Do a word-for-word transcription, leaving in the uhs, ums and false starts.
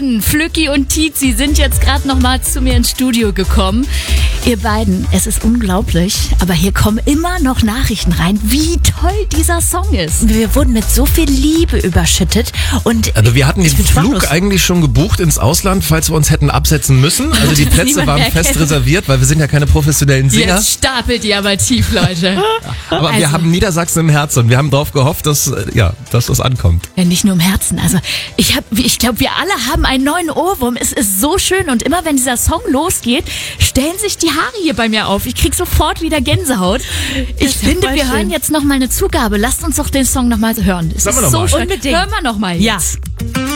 Mann, Flücki und Tizi sind jetzt gerade noch mal zu mir ins Studio gekommen. Ihr beiden, es ist unglaublich, aber hier kommen immer noch Nachrichten rein, wie toll dieser Song ist. Wir wurden mit so viel Liebe überschüttet und Also wir hatten den Flug sprachlos. eigentlich schon gebucht ins Ausland, falls wir uns hätten absetzen müssen. Also die Plätze niemand waren mehr fest kennt. reserviert, weil wir sind ja keine professionellen Sänger. Jetzt stapelt ihr aber tief, Leute. Aber wir also- haben Niedersachsen im Herzen und wir haben darauf gehofft, dass, äh, ja, dass das ankommt. Ja, nicht nur im Herzen. Also ich hab, ich glaube, wir alle haben einen neuen Ohrwurm. Es ist so schön und immer wenn dieser Song losgeht, stellen sich die Haare hier bei mir auf. Ich krieg sofort wieder Gänsehaut. Ich ist ja finde, voll wir schön. hören jetzt noch mal eine Zugabe. Lasst uns doch den Song noch mal hören. Es Sagen wir ist noch so mal. schön. Unbedingt. Hören wir noch mal Ja. jetzt.